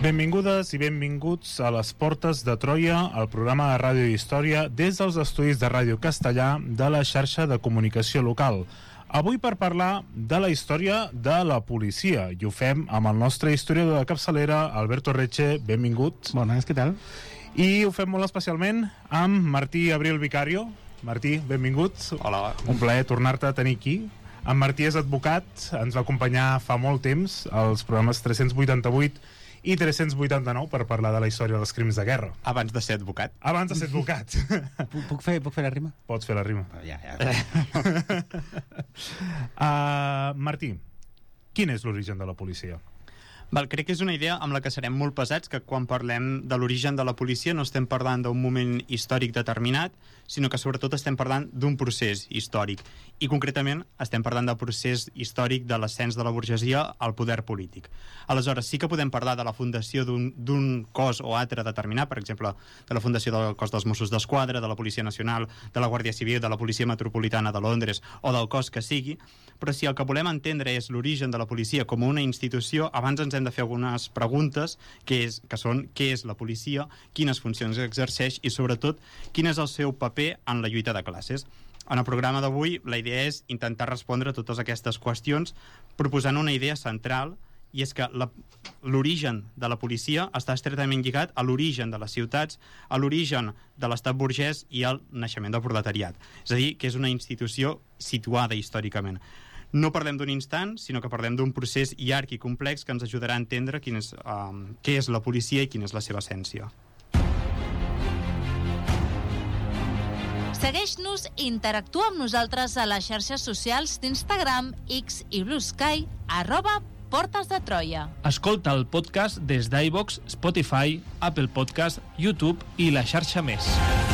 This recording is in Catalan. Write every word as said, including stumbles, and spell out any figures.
Benvingudes i benvinguts a les Portes de Troia, el programa de ràdio i història des dels estudis de Ràdio Castellà de la xarxa de comunicació local. Avui per parlar de la història de la policia, i ho fem amb el nostre historiador de capçalera, Alberto Reche. Benvingut. Bones, què tal? I ho fem molt especialment amb Martí Abril Vicario. Martí, benvingut. Hola. Un plaer tornar-te a tenir aquí. En Martí és advocat, ens va acompanyar fa molt temps als programes tres-cents vuitanta-vuit i tres-cents vuitanta-nou per parlar de la història dels crims de guerra. Abans de ser advocat. Abans de ser advocat. Puc, puc, fer, puc fer la rima? Pots fer la rima. Ja, ja. uh, Martí, quin és l'origen de la policia? Val, crec que és una idea amb la que serem molt pesats, que quan parlem de l'origen de la policia no estem parlant d'un moment històric determinat, sinó que sobretot estem parlant d'un procés històric. I concretament estem parlant del procés històric de l'ascens de la burgesia al poder polític. Aleshores, sí que podem parlar de la fundació d'un cos o altre determinat, per exemple, de la fundació del cos dels Mossos d'Esquadra, de la Policia Nacional, de la Guàrdia Civil, de la Policia Metropolitana de Londres o del cos que sigui, però si el que volem entendre és l'origen de la policia com una institució, abans ens hem de fer algunes preguntes, que, és, que són què és la policia, quines funcions exerceix i sobretot quin és el seu paper en la lluita de classes. En el programa d'avui la idea és intentar respondre a totes aquestes qüestions proposant una idea central, i és que l'origen de la policia està estretament lligat a l'origen de les ciutats, a l'origen de l'estat burgès i al naixement del proletariat. És a dir, que és una institució situada històricament. No parlem d'un instant, sinó que parlem d'un procés llarg i complex que ens ajudarà a entendre quin és, um, què és la policia i quina és la seva essència. Segueix-nos i interactua amb nosaltres a les xarxes socials d'Instagram, X i Blue Sky, arroba Portes de Troia. Escolta el podcast des d'iVoox, Spotify, Apple Podcast, YouTube i la xarxa més.